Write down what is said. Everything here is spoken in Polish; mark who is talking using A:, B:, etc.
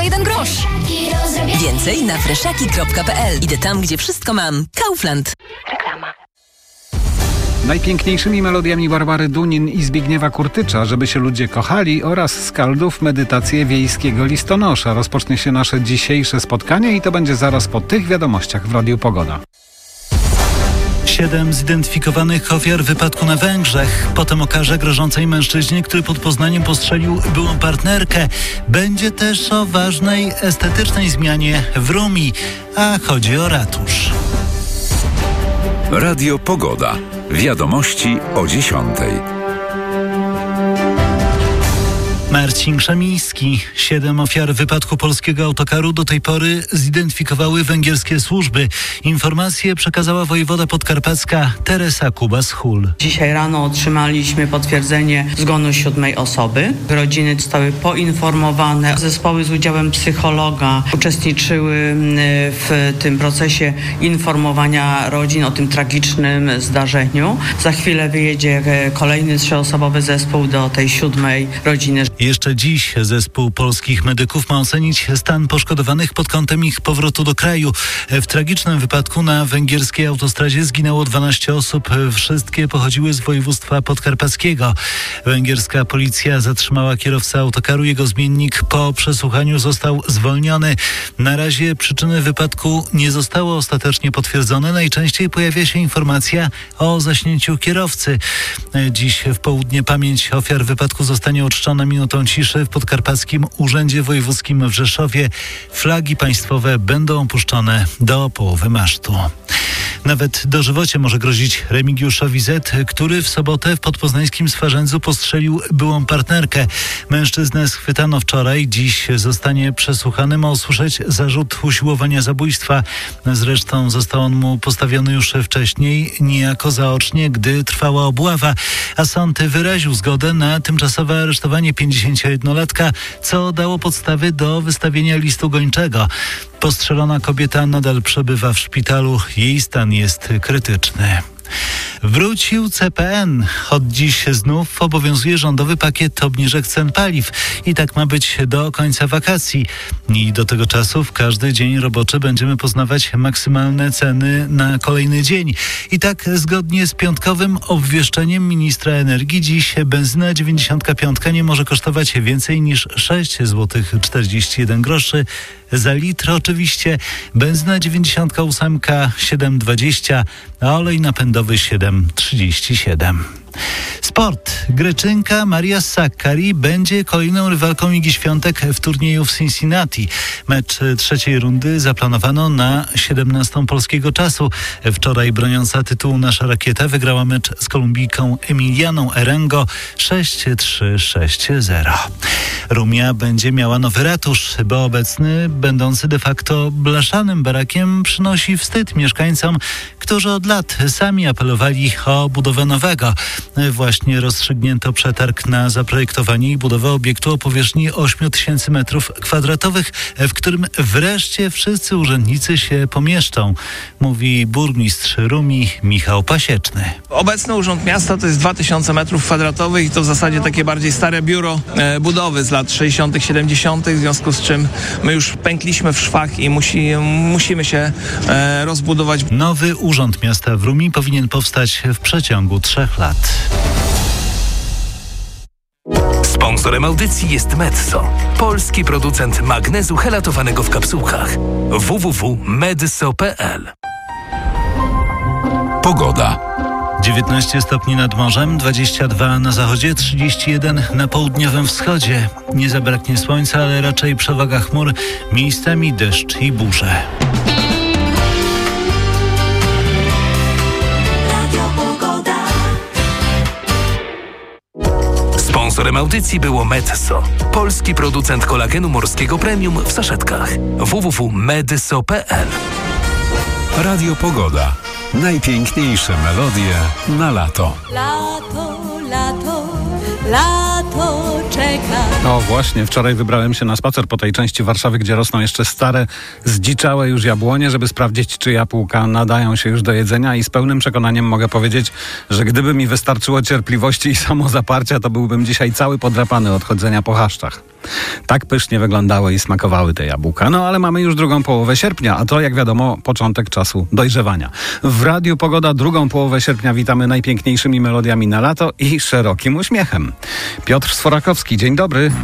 A: 1 grosz. Więcej na freszaki.pl. Idę tam, gdzie wszystko mam. Kaufland.
B: Reklama.
C: Najpiękniejszymi melodiami Barbary Dunin i Zbigniewa Kurtycza, żeby się ludzie kochali, oraz skaldów medytację wiejskiego listonosza. Rozpocznie się nasze dzisiejsze spotkanie i to będzie zaraz po tych wiadomościach w Radiu Pogoda.
D: 7 zidentyfikowanych ofiar wypadku na Węgrzech. Potem o karze grożącej mężczyźnie, który pod Poznaniem postrzelił byłą partnerkę. Będzie też o ważnej estetycznej zmianie w Rumi, a chodzi o ratusz.
E: Radio Pogoda. Wiadomości o 10:00.
D: Marcin Krzemiński. 7 ofiar wypadku polskiego autokaru do tej pory zidentyfikowały węgierskie służby. Informacje przekazała wojewoda podkarpacka Teresa Kubas-Hul.
F: Dzisiaj rano otrzymaliśmy potwierdzenie zgonu 7 osoby. Rodziny zostały poinformowane. Zespoły z udziałem psychologa uczestniczyły w tym procesie informowania rodzin o tym tragicznym zdarzeniu. Za chwilę wyjedzie kolejny 3-osobowy zespół do tej 7 rodziny.
D: Jeszcze dziś zespół polskich medyków ma ocenić stan poszkodowanych pod kątem ich powrotu do kraju. W tragicznym wypadku na węgierskiej autostradzie zginęło 12 osób. Wszystkie pochodziły z województwa podkarpackiego. Węgierska policja zatrzymała kierowcę autokaru. Jego zmiennik po przesłuchaniu został zwolniony. Na razie przyczyny wypadku nie zostały ostatecznie potwierdzone. Najczęściej pojawia się informacja o zaśnięciu kierowcy. Dziś w południe pamięć ofiar wypadku zostanie uczczona minutą ciszy w Podkarpackim Urzędzie Wojewódzkim w Rzeszowie. Flagi państwowe będą opuszczone do połowy masztu. Nawet dożywocie może grozić Remigiuszowi Z., który w sobotę w podpoznańskim Swarzędzu postrzelił byłą partnerkę. Mężczyznę schwytano wczoraj, dziś zostanie przesłuchany. Ma usłyszeć zarzut usiłowania zabójstwa. Zresztą został on mu postawiony już wcześniej, niejako zaocznie, gdy trwała obława, a sąd wyraził zgodę na tymczasowe aresztowanie 51-latka, co dało podstawy do wystawienia listu gończego. Postrzelona kobieta nadal przebywa w szpitalu. Jej stan jest krytyczny. Wrócił CPN. Od dziś znów obowiązuje rządowy pakiet obniżek cen paliw. I tak ma być do końca wakacji. I do tego czasu w każdy dzień roboczy będziemy poznawać maksymalne ceny na kolejny dzień. I tak zgodnie z piątkowym obwieszczeniem ministra energii dziś benzyna 95 nie może kosztować więcej niż 6,41 zł za litr. Oczywiście benzyna 98 7,20, a olej napędowy 7,37. Sport. Greczynka Maria Sakkari będzie kolejną rywalką Igi Świątek w turnieju w Cincinnati. Mecz trzeciej rundy zaplanowano na 17 polskiego czasu. Wczoraj broniąca tytułu nasza rakieta wygrała mecz z Kolumbijką Emilianą Erengo 6-3, 6-0. Rumia będzie miała nowy ratusz, bo obecny, będący de facto blaszanym barakiem, przynosi wstyd mieszkańcom, którzy od lat sami apelowali o budowę nowego. Właśnie rozstrzygnięto przetarg na zaprojektowanie i budowę obiektu o powierzchni 8000 m2, w którym wreszcie wszyscy urzędnicy się pomieszczą, mówi burmistrz Rumi Michał Pasieczny.
G: Obecny Urząd Miasta to jest 2000 m2 i to w zasadzie takie bardziej stare biuro budowy z lat 60., 70., w związku z czym my już pękliśmy w szwach i musimy się rozbudować.
D: Nowy Urząd Miasta w Rumi powinien powstać w przeciągu 3 lat.
H: Sponsorem audycji jest Medzo, polski producent magnezu helatowanego w kapsułkach. www.medzo.pl.
E: Pogoda.
D: 19 stopni nad morzem, 22 na zachodzie, 31 na południowym wschodzie. Nie zabraknie słońca, ale raczej przewaga chmur, miejscami deszcz i burze.
H: Sponsorem audycji było Medzo, polski producent kolagenu morskiego premium w saszetkach. www.medzo.pl.
E: Radio Pogoda. Najpiękniejsze melodie na lato.
I: Lato, lato, lato,
C: No właśnie, wczoraj wybrałem się na spacer po tej części Warszawy, gdzie rosną jeszcze stare, zdziczałe już jabłonie, żeby sprawdzić, czy jabłka nadają się już do jedzenia i z pełnym przekonaniem mogę powiedzieć, że gdyby mi wystarczyło cierpliwości i samozaparcia, to byłbym dzisiaj cały podrapany od chodzenia po chaszczach. Tak pysznie wyglądały i smakowały te jabłka. No ale mamy już drugą połowę sierpnia, a to jak wiadomo początek czasu dojrzewania. W Radiu Pogoda drugą połowę sierpnia witamy najpiękniejszymi melodiami na lato i szerokim uśmiechem. Piotr Sforakowski, dzień dobry.